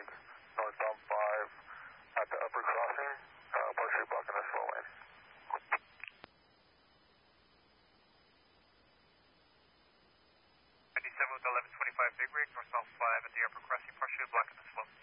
rig, northbound 5 at the upper crossing, partially blocking the slow lane. 97 with 1125 big rig, northbound 5 at the upper crossing, partially blocking the slow.